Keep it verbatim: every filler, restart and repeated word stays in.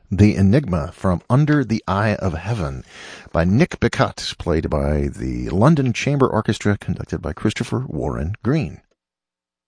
The Enigma from Under the Eye of Heaven by Nick Bicut, played by the London Chamber Orchestra, conducted by Christopher Warren Green.